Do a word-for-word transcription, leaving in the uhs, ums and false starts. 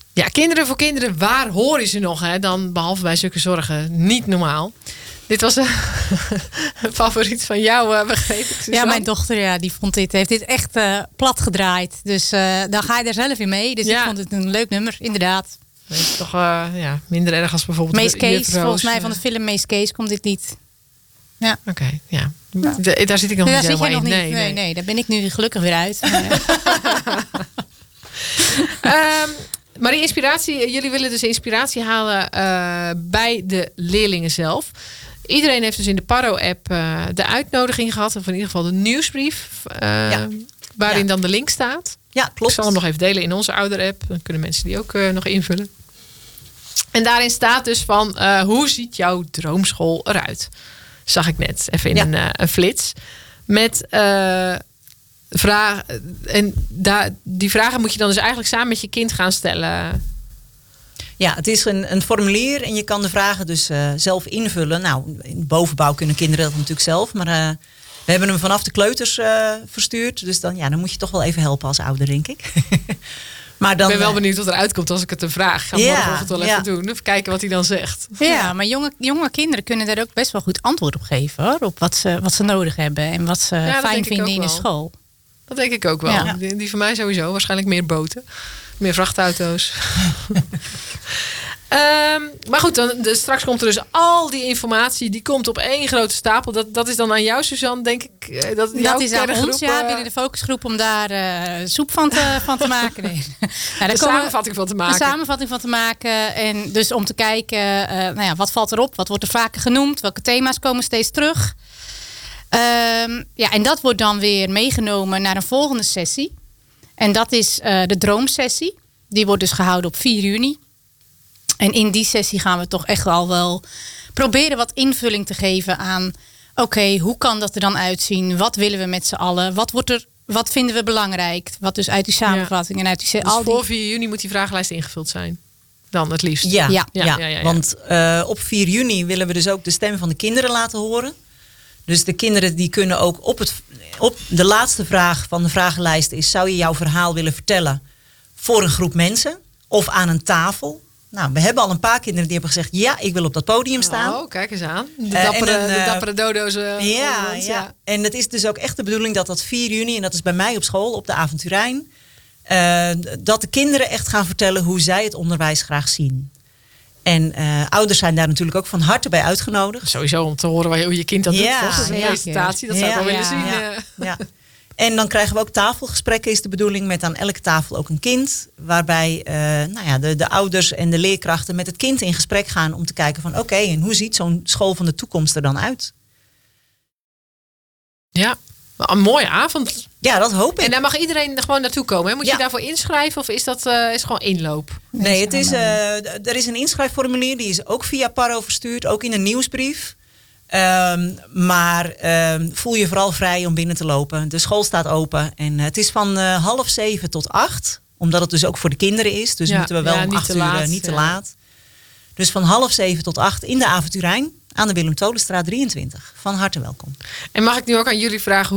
Ja, kinderen voor kinderen, waar hoor je ze nog? Hè? Dan behalve bij zulke zorgen. Niet normaal. Dit was een, een favoriet van jou, uh, begreep ik. Suzanne? Ja, mijn dochter ja, die vond dit, heeft dit echt uh, plat gedraaid. Dus uh, dan ga je er zelf in mee. Dus ja. ik vond het een leuk nummer, inderdaad. Dat is toch uh, ja, minder erg als bijvoorbeeld... Mace Case, volgens mij van de film Mace Case komt dit niet. Ja. Oké, okay, ja. ja. De, daar zit ik nog nee, niet helemaal in. Nog Nee, nee, nee, nee. nee, daar ben ik nu gelukkig weer uit. um, maar die inspiratie, jullie willen dus inspiratie halen uh, bij de leerlingen zelf. Iedereen heeft dus in de Paro-app uh, de uitnodiging gehad. Of in ieder geval de nieuwsbrief. Uh, ja. Waarin ja. dan de link staat. Ja, klopt. Ik zal hem nog even delen in onze ouder-app. Dan kunnen mensen die ook uh, nog invullen. En daarin staat dus van... Uh, hoe ziet jouw droomschool eruit? Zag ik net even in ja. een, uh, een flits. Met uh, vragen. En daar, die vragen moet je dan dus eigenlijk samen met je kind gaan stellen. Ja, het is een, een formulier en je kan de vragen dus uh, zelf invullen. Nou, in bovenbouw kunnen kinderen dat natuurlijk zelf. Maar uh, we hebben hem vanaf de kleuters uh, verstuurd. Dus dan, ja, dan moet je toch wel even helpen als ouder, denk ik. Maar dan, ik ben wel benieuwd wat eruit komt als ik het een vraag. Ga ja, morgenochtend wel ja. even doen. Even kijken wat hij dan zegt. Ja, maar jonge, jonge kinderen kunnen daar ook best wel goed antwoord op geven. Hoor, op wat ze, wat ze nodig hebben en wat ze ja, fijn vinden in de school. Dat denk ik ook wel. Ja. Die, die van mij sowieso. Waarschijnlijk meer boten. Meer vrachtauto's. um, maar goed, dan, de, straks komt er dus al die informatie. Die komt op één grote stapel. Dat, dat is dan aan jou, Suzanne, denk ik. Dat, dat is aan ons, ja, binnen de focusgroep om daar uh, soep van te, van te maken. Nee. Nou, een samenvatting van te maken. Een samenvatting van te maken. En dus om te kijken, uh, nou ja, wat valt erop? Wat wordt er vaker genoemd? Welke thema's komen steeds terug? Um, ja, en dat wordt dan weer meegenomen naar een volgende sessie. En dat is uh, de droomsessie. Die wordt dus gehouden op vier juni. En in die sessie gaan we toch echt wel wel proberen wat invulling te geven aan... Oké, okay, hoe kan dat er dan uitzien? Wat willen we met z'n allen? Wat, wordt er, wat vinden we belangrijk? Wat dus uit die samenvatting ja. en uit die... Dus al die... voor vier juni moet die vragenlijst ingevuld zijn? Dan het liefst? Ja, ja. ja, ja, ja, ja. want uh, op vier juni willen we dus ook de stem van de kinderen laten horen. Dus de kinderen die kunnen ook op, het, op de laatste vraag van de vragenlijst is... zou je jouw verhaal willen vertellen voor een groep mensen of aan een tafel? Nou, we hebben al een paar kinderen die hebben gezegd... ja, ik wil op dat podium staan. Oh, kijk eens aan. De dappere, uh, een, uh, de dappere dodo's. Uh, ja, ons, ja. ja, en het is dus ook echt de bedoeling dat dat vier juni... en dat is bij mij op school, op de Avonturijn... Uh, dat de kinderen echt gaan vertellen hoe zij het onderwijs graag zien. En uh, ouders zijn daar natuurlijk ook van harte bij uitgenodigd. Sowieso om te horen hoe je kind dat ja, doet. Volgens een ja, presentatie, dat ja, zou ik wel ja, willen zien. Ja, ja. En dan krijgen we ook tafelgesprekken, is de bedoeling, met aan elke tafel ook een kind. Waarbij uh, nou ja, de, de ouders en de leerkrachten met het kind in gesprek gaan om te kijken van oké, okay, en hoe ziet zo'n school van de toekomst er dan uit? Ja, een mooie avond. Ja, dat hoop ik. En daar mag iedereen gewoon naartoe komen. Hè? Moet ja. je daarvoor inschrijven of is dat uh, is gewoon inloop? Nee, het is, uh, er is een inschrijfformulier. Die is ook via Paro verstuurd. Ook in een nieuwsbrief. Um, maar um, voel je vooral vrij om binnen te lopen. De school staat open. En uh, het is van uh, half zeven tot acht. Omdat het dus ook voor de kinderen is. Dus ja, moeten we wel ja, om acht uur laat, niet te ja. laat. Dus van half zeven tot acht in de Avonturijn. Aan de Willem Tolenstraat drieëntwintig. Van harte welkom. En mag ik nu ook aan jullie vragen...